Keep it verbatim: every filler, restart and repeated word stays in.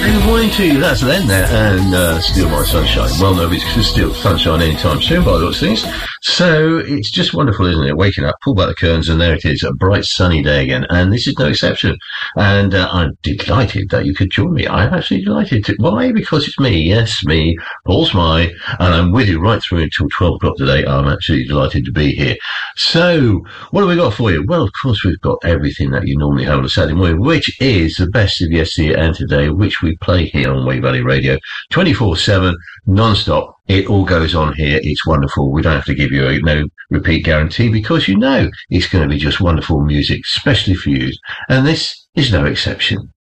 Good morning to you, that's Len there, and uh, Steal My Sunshine. Well, nobody's going to steal sunshine anytime soon by the looks of things. So it's just wonderful, isn't it? Waking up, pull back the curtains, and there it is, a bright sunny day again. And this is no exception. And uh, I'm delighted that you could join me. I'm absolutely delighted. To, why? Because it's me, yes, me, Paul Smythe, and I'm with you right through until twelve o'clock today. I'm absolutely delighted to be here. So, what have we got for you? Well, of course, we've got everything that you normally have on a Saturday morning, which is the best of yesterday and today, which we play here on Wave Valley Radio, twenty-four seven, non-stop. It all goes on here. It's wonderful. We don't have to give you a no repeat guarantee because you know it's going to be just wonderful music, especially for you. And this is no exception.